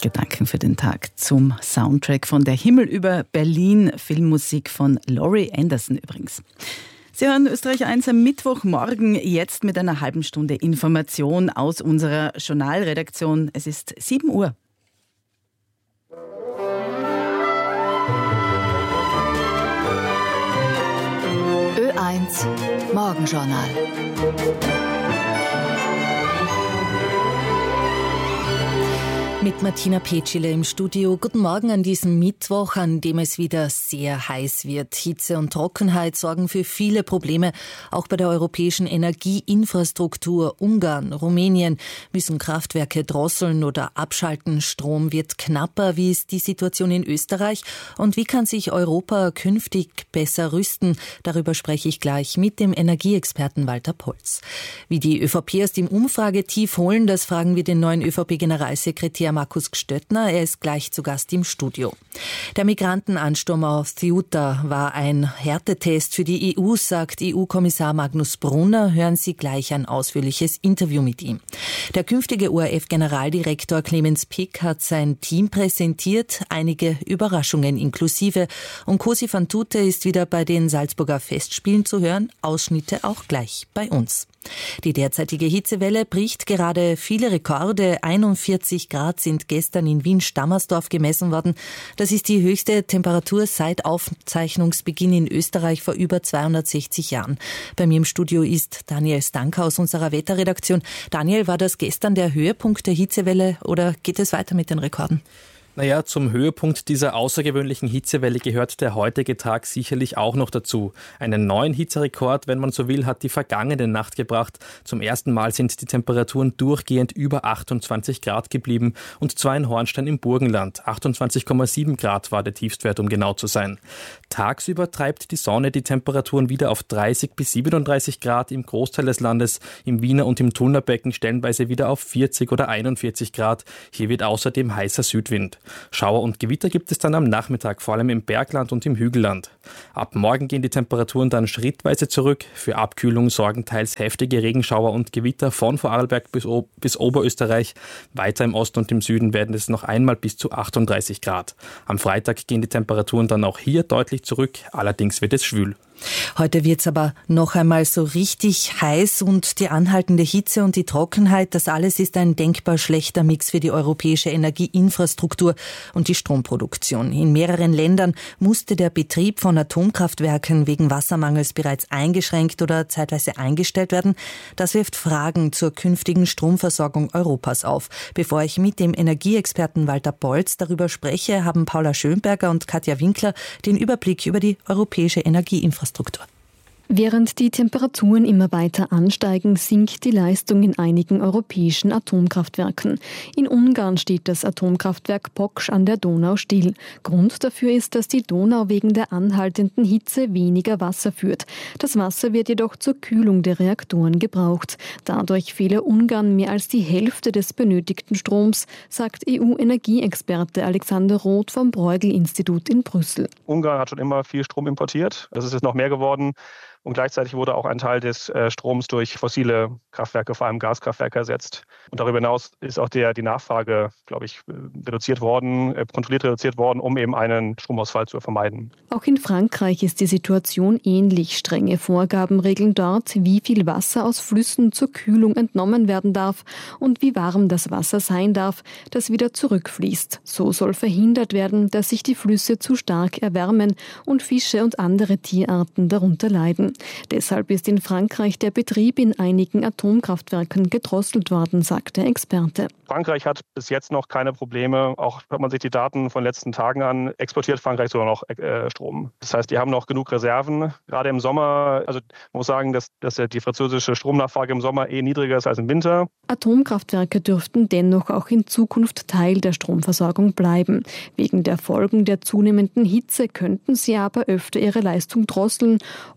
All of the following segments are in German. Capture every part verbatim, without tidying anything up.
Gedanken für den Tag zum Soundtrack von Der Himmel über Berlin, Filmmusik von Laurie Anderson übrigens. Sie hören Österreich eins am Mittwochmorgen, jetzt mit einer halben Stunde Information aus unserer Journalredaktion. Es ist sieben Uhr. Ö eins Morgenjournal. Mit Martina Petschile im Studio. Guten Morgen an diesem Mittwoch, an dem es wieder sehr heiß wird. Hitze und Trockenheit sorgen für viele Probleme, auch bei der europäischen Energieinfrastruktur. Ungarn, Rumänien müssen Kraftwerke drosseln oder abschalten. Strom wird knapper. Wie ist die Situation in Österreich? Und wie kann sich Europa künftig besser rüsten? Darüber spreche ich gleich mit dem Energieexperten Walter Polz. Wie die ÖVP aus dem Umfragetief holen, das fragen wir den neuen ÖVP-Generalsekretär Markus Gstöttner. Er ist gleich zu Gast im Studio. Der Migrantenansturm auf Ceuta war ein Härtetest für die E U, sagt E U-Kommissar Magnus Brunner. Hören Sie gleich ein ausführliches Interview mit ihm. Der künftige O R F-Generaldirektor Clemens Pick hat sein Team präsentiert, einige Überraschungen inklusive. Und Cosi van Tute ist wieder bei den Salzburger Festspielen zu hören, Ausschnitte auch gleich bei uns. Die derzeitige Hitzewelle bricht gerade viele Rekorde. einundvierzig Grad sind gestern in Wien-Stammersdorf gemessen worden. Das ist die höchste Temperatur seit Aufzeichnungsbeginn in Österreich vor über zweihundertsechzig Jahren. Bei mir im Studio ist Daniel Stanka aus unserer Wetterredaktion. Daniel, war das gestern der Höhepunkt der Hitzewelle oder geht es weiter mit den Rekorden? Naja, zum Höhepunkt dieser außergewöhnlichen Hitzewelle gehört der heutige Tag sicherlich auch noch dazu. Einen neuen Hitzerekord, wenn man so will, hat die vergangene Nacht gebracht. Zum ersten Mal sind die Temperaturen durchgehend über achtundzwanzig Grad geblieben und zwar in Hornstein im Burgenland. achtundzwanzig Komma sieben Grad war der Tiefstwert, um genau zu sein. Tagsüber treibt die Sonne die Temperaturen wieder auf dreißig bis siebenunddreißig Grad im Großteil des Landes, im Wiener und im Tullnerbecken stellenweise wieder auf vierzig oder einundvierzig Grad. Hier wird außerdem heißer Südwind. Schauer und Gewitter gibt es dann am Nachmittag, vor allem im Bergland und im Hügelland. Ab morgen gehen die Temperaturen dann schrittweise zurück. Für Abkühlung sorgen teils heftige Regenschauer und Gewitter von Vorarlberg bis, o- bis Oberösterreich. Weiter im Osten und im Süden werden es noch einmal bis zu achtunddreißig Grad. Am Freitag gehen die Temperaturen dann auch hier deutlich zurück, allerdings wird es schwül. Heute wird's aber noch einmal so richtig heiß und die anhaltende Hitze und die Trockenheit, das alles ist ein denkbar schlechter Mix für die europäische Energieinfrastruktur und die Stromproduktion. In mehreren Ländern musste der Betrieb von Atomkraftwerken wegen Wassermangels bereits eingeschränkt oder zeitweise eingestellt werden. Das wirft Fragen zur künftigen Stromversorgung Europas auf. Bevor ich mit dem Energieexperten Walter Polz darüber spreche, haben Paula Schönberger und Katja Winkler den Überblick über die europäische Energieinfrastruktur. Während die Temperaturen immer weiter ansteigen, sinkt die Leistung in einigen europäischen Atomkraftwerken. In Ungarn steht das Atomkraftwerk Poksch an der Donau still. Grund dafür ist, dass die Donau wegen der anhaltenden Hitze weniger Wasser führt. Das Wasser wird jedoch zur Kühlung der Reaktoren gebraucht. Dadurch fehle Ungarn mehr als die Hälfte des benötigten Stroms, sagt E U-Energieexperte Alexander Roth vom Bruegel-Institut in Brüssel. Ungarn hat schon immer viel Strom importiert. Es ist jetzt noch mehr geworden. Und gleichzeitig wurde auch ein Teil des äh, Stroms durch fossile Kraftwerke, vor allem Gaskraftwerke, ersetzt. Und darüber hinaus ist auch der, die Nachfrage, glaube ich, reduziert worden, äh, kontrolliert reduziert worden, um eben einen Stromausfall zu vermeiden. Auch in Frankreich ist die Situation ähnlich. Strenge Vorgaben regeln dort, wie viel Wasser aus Flüssen zur Kühlung entnommen werden darf und wie warm das Wasser sein darf, das wieder zurückfließt. So soll verhindert werden, dass sich die Flüsse zu stark erwärmen und Fische und andere Tierarten darunter leiden. Deshalb ist in Frankreich der Betrieb in einigen Atomkraftwerken gedrosselt worden, sagt der Experte. Frankreich hat bis jetzt noch keine Probleme. Auch hört man sich die Daten von den letzten Tagen an, exportiert Frankreich sogar noch äh, Strom. Das heißt, die haben noch genug Reserven. Gerade im Sommer, also man muss sagen, dass, dass die französische Stromnachfrage im Sommer eh niedriger ist als im Winter. Atomkraftwerke dürften dennoch auch in Zukunft Teil der Stromversorgung bleiben. Wegen der Folgen der zunehmenden Hitze könnten sie aber öfter ihre Leistung drosseln oder sogar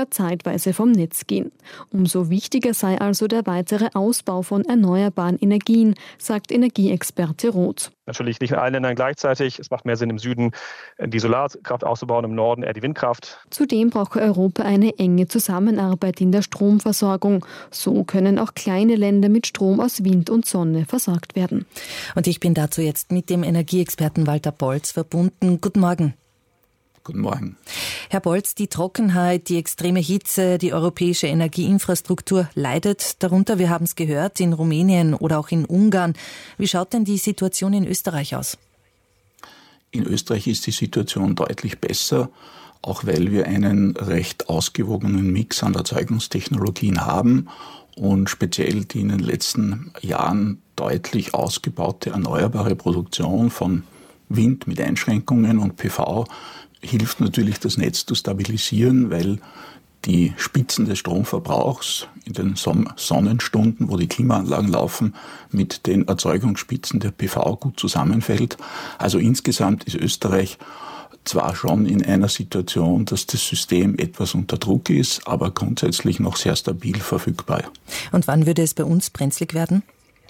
aber zeitweise vom Netz gehen. Umso wichtiger sei also der weitere Ausbau von erneuerbaren Energien, sagt Energieexperte Roth. Natürlich nicht in allen Ländern gleichzeitig. Es macht mehr Sinn, im Süden die Solarkraft auszubauen, im Norden eher die Windkraft. Zudem braucht Europa eine enge Zusammenarbeit in der Stromversorgung. So können auch kleine Länder mit Strom aus Wind und Sonne versorgt werden. Und ich bin dazu jetzt mit dem Energieexperten Walter Bolz verbunden. Guten Morgen. Guten Morgen. Herr Bolz, die Trockenheit, die extreme Hitze, die europäische Energieinfrastruktur leidet darunter. Wir haben es gehört, in Rumänien oder auch in Ungarn. Wie schaut denn die Situation in Österreich aus? In Österreich ist die Situation deutlich besser, auch weil wir einen recht ausgewogenen Mix an Erzeugungstechnologien haben und speziell die in den letzten Jahren deutlich ausgebaute erneuerbare Produktion von Wind mit Einschränkungen und P V hilft natürlich, das Netz zu stabilisieren, weil die Spitzen des Stromverbrauchs in den Sonnenstunden, wo die Klimaanlagen laufen, mit den Erzeugungsspitzen der P V gut zusammenfällt. Also insgesamt ist Österreich zwar schon in einer Situation, dass das System etwas unter Druck ist, aber grundsätzlich noch sehr stabil verfügbar. Und wann würde es bei uns brenzlig werden?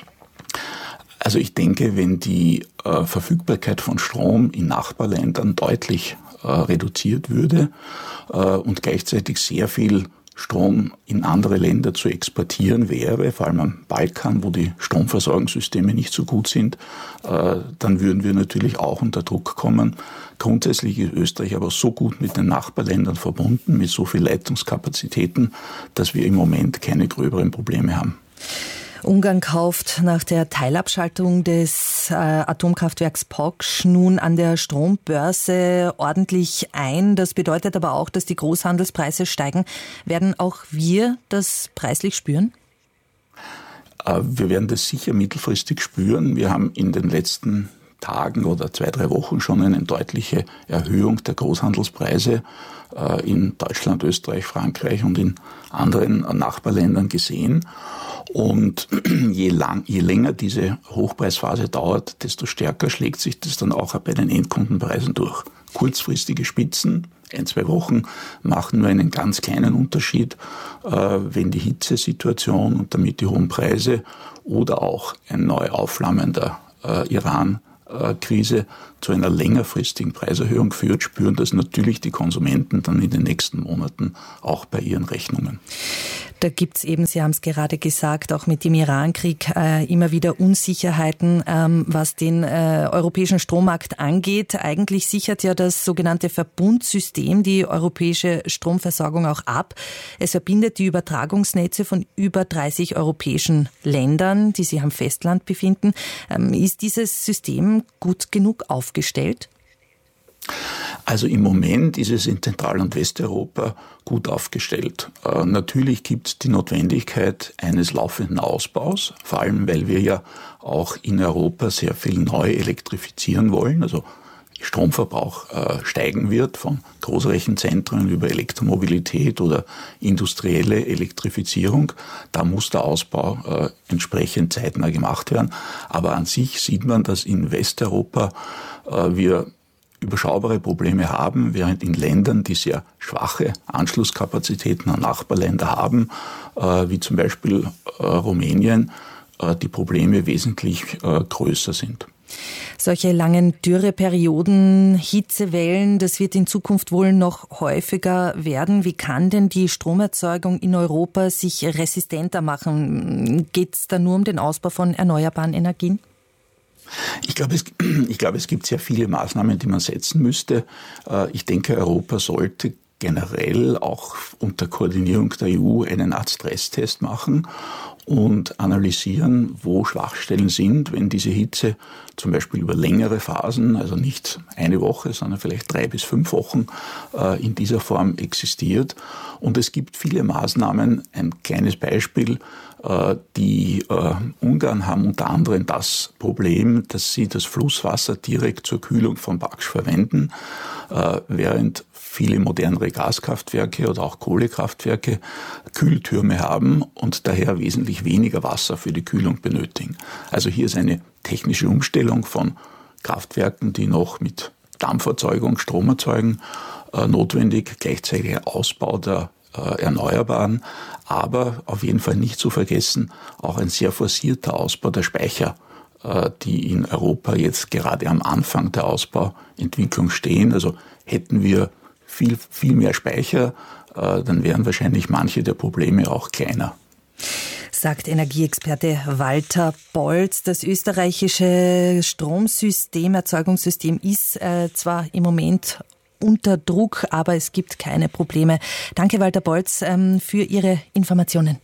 Also ich denke, wenn die äh, Verfügbarkeit von Strom in Nachbarländern deutlich äh, reduziert würde äh, und gleichzeitig sehr viel Strom in andere Länder zu exportieren wäre, vor allem am Balkan, wo die Stromversorgungssysteme nicht so gut sind, äh, dann würden wir natürlich auch unter Druck kommen. Grundsätzlich ist Österreich aber so gut mit den Nachbarländern verbunden, mit so viel Leitungskapazitäten, dass wir im Moment keine gröberen Probleme haben. Ungarn kauft nach der Teilabschaltung des äh, Atomkraftwerks Poksch nun an der Strombörse ordentlich ein. Das bedeutet aber auch, dass die Großhandelspreise steigen. Werden auch wir das preislich spüren? Äh, wir werden das sicher mittelfristig spüren. Wir haben in den letzten Tagen oder zwei, drei Wochen schon eine deutliche Erhöhung der Großhandelspreise äh, in Deutschland, Österreich, Frankreich und in anderen Nachbarländern gesehen. Und je, lang, je länger diese Hochpreisphase dauert, desto stärker schlägt sich das dann auch bei den Endkundenpreisen durch. Kurzfristige Spitzen, ein, zwei Wochen, machen nur einen ganz kleinen Unterschied, äh, wenn die Hitzesituation und damit die hohen Preise oder auch ein neu aufflammender äh, Iran Krise zu einer längerfristigen Preiserhöhung führt, spüren das natürlich die Konsumenten dann in den nächsten Monaten auch bei ihren Rechnungen. Da gibt es eben, Sie haben es gerade gesagt, auch mit dem Irankrieg äh, immer wieder Unsicherheiten, ähm, was den äh, europäischen Strommarkt angeht. Eigentlich sichert ja das sogenannte Verbundsystem die europäische Stromversorgung auch ab. Es verbindet die Übertragungsnetze von über dreißig europäischen Ländern, die sich am Festland befinden. Ähm, ist dieses System gut genug aufgestellt? Also im Moment ist es in Zentral- und Westeuropa gut aufgestellt. Äh, natürlich gibt es die Notwendigkeit eines laufenden Ausbaus, vor allem weil wir ja auch in Europa sehr viel neu elektrifizieren wollen, also Stromverbrauch äh, steigen wird von Großrechenzentren über Elektromobilität oder industrielle Elektrifizierung. Da muss der Ausbau äh, entsprechend zeitnah gemacht werden. Aber an sich sieht man, dass in Westeuropa äh, wir überschaubare Probleme haben, während in Ländern, die sehr schwache Anschlusskapazitäten an Nachbarländer haben, äh, wie zum Beispiel äh, Rumänien, äh, die Probleme wesentlich äh, größer sind. Solche langen Dürreperioden, Hitzewellen, das wird in Zukunft wohl noch häufiger werden. Wie kann denn die Stromerzeugung in Europa sich resistenter machen? Geht es da nur um den Ausbau von erneuerbaren Energien? Ich glaube, es, ich glaube, es gibt sehr viele Maßnahmen, die man setzen müsste. Ich denke, Europa sollte generell auch unter Koordinierung der E U eine Art Stresstest machen und analysieren, wo Schwachstellen sind, wenn diese Hitze zum Beispiel über längere Phasen, also nicht eine Woche, sondern vielleicht drei bis fünf Wochen äh, in dieser Form existiert. Und es gibt viele Maßnahmen. Ein kleines Beispiel, äh, die äh, Ungarn haben unter anderem das Problem, dass sie das Flusswasser direkt zur Kühlung von Poksch verwenden, äh, während viele modernere Gaskraftwerke oder auch Kohlekraftwerke Kühltürme haben und daher wesentlich weniger Wasser für die Kühlung benötigen. Also hier ist eine technische Umstellung von Kraftwerken, die noch mit Dampferzeugung Strom erzeugen, äh, notwendig. Gleichzeitig Ausbau der äh, Erneuerbaren, aber auf jeden Fall nicht zu vergessen, auch ein sehr forcierter Ausbau der Speicher, äh, die in Europa jetzt gerade am Anfang der Ausbauentwicklung stehen. Also hätten wir viel, viel mehr Speicher, äh, dann wären wahrscheinlich manche der Probleme auch kleiner. Sagt Energieexperte Walter Bolz. Das österreichische Stromsystem, Erzeugungssystem ist äh, zwar im Moment unter Druck, aber es gibt keine Probleme. Danke, Walter Bolz, ähm, für Ihre Informationen.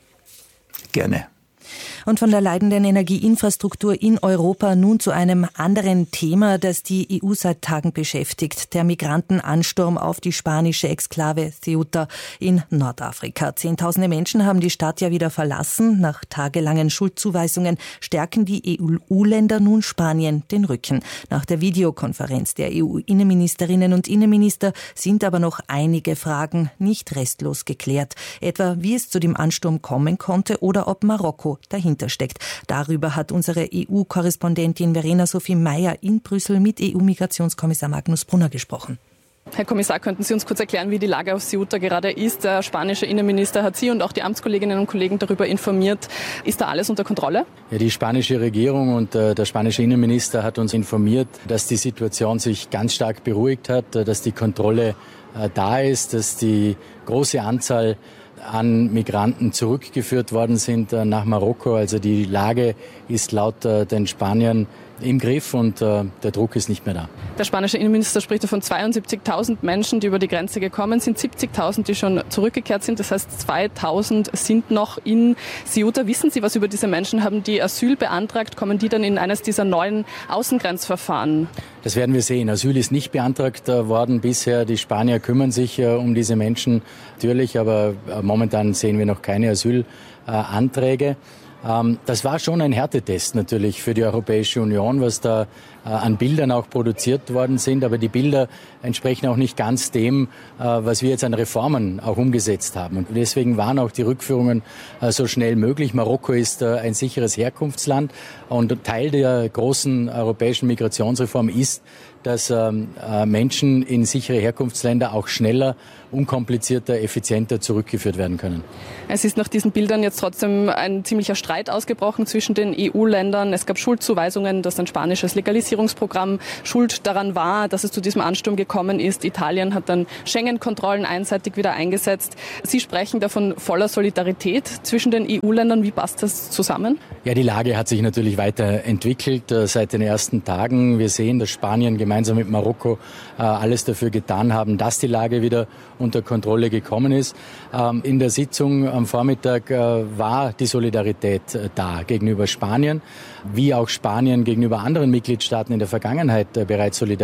Gerne. Und von der leidenden Energieinfrastruktur in Europa nun zu einem anderen Thema, das die E U seit Tagen beschäftigt. Der Migrantenansturm auf die spanische Exklave Ceuta in Nordafrika. Zehntausende Menschen haben die Stadt ja wieder verlassen. Nach tagelangen Schuldzuweisungen stärken die E U-Länder nun Spanien den Rücken. Nach der Videokonferenz der E U-Innenministerinnen und Innenminister sind aber noch einige Fragen nicht restlos geklärt. Etwa, wie es zu dem Ansturm kommen konnte oder ob Marokko dahinter steckt. Darüber hat unsere E U-Korrespondentin Verena Sophie Meyer in Brüssel mit E U-Migrationskommissar Magnus Brunner gesprochen. Herr Kommissar, könnten Sie uns kurz erklären, wie die Lage auf Ceuta gerade ist? Der spanische Innenminister hat Sie und auch die Amtskolleginnen und Kollegen darüber informiert. Ist da alles unter Kontrolle? Ja, die spanische Regierung und äh, der spanische Innenminister hat uns informiert, dass die Situation sich ganz stark beruhigt hat, äh, dass die Kontrolle äh, da ist, dass die große Anzahl an Migranten zurückgeführt worden sind äh, nach Marokko. Also die Lage ist laut äh, den Spaniern im Griff und äh, der Druck ist nicht mehr da. Der spanische Innenminister spricht von zweiundsiebzigtausend Menschen, die über die Grenze gekommen sind, siebzigtausend, die schon zurückgekehrt sind. Das heißt, zweitausend sind noch in Ceuta. Wissen Sie was über diese Menschen? Haben die Asyl beantragt? Kommen die dann in eines dieser neuen Außengrenzverfahren? Das werden wir sehen. Asyl ist nicht beantragt worden bisher. Die Spanier kümmern sich äh, um diese Menschen natürlich, aber äh, momentan sehen wir noch keine Asylanträge. Das war schon ein Härtetest natürlich für die Europäische Union, was da an Bildern auch produziert worden sind. Aber die Bilder entsprechen auch nicht ganz dem, was wir jetzt an Reformen auch umgesetzt haben. Und deswegen waren auch die Rückführungen so schnell möglich. Marokko ist ein sicheres Herkunftsland und Teil der großen europäischen Migrationsreform ist, dass ähm, Menschen in sichere Herkunftsländer auch schneller, unkomplizierter, effizienter zurückgeführt werden können. Es ist nach diesen Bildern jetzt trotzdem ein ziemlicher Streit ausgebrochen zwischen den E U-Ländern. Es gab Schuldzuweisungen, dass ein spanisches Legalisierungsprogramm schuld daran war, dass es zu diesem Ansturm gekommen ist. Italien hat dann Schengen-Kontrollen einseitig wieder eingesetzt. Sie sprechen da von voller Solidarität zwischen den E U-Ländern. Wie passt das zusammen? Ja, die Lage hat sich natürlich weiterentwickelt äh, seit den ersten Tagen. Wir sehen, dass Spanien gemeinsam mit Marokko äh, alles dafür getan haben, dass die Lage wieder unter Kontrolle gekommen ist. Ähm, in der Sitzung am Vormittag äh, war die Solidarität äh, da gegenüber Spanien, wie auch Spanien gegenüber anderen Mitgliedstaaten in der Vergangenheit äh, bereits solidarisch